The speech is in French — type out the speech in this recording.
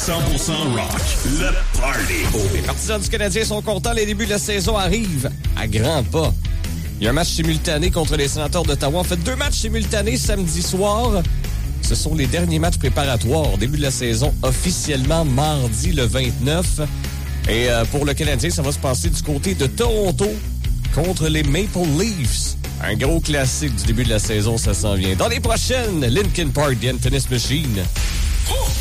rock, le party. Les partisans du Canadien sont contents. Les débuts de la saison arrivent à grands pas. Il y a un match simultané contre les Sénateurs d'Ottawa. En fait, 2 matchs simultanés samedi soir. Ce sont les derniers matchs préparatoires. Début de la saison officiellement mardi le 29. Et pour le Canadien, ça va se passer du côté de Toronto contre les Maple Leafs. Un gros classique du début de la saison, ça s'en vient. Dans les prochaines, Linkin Park, The Anthony's Machine.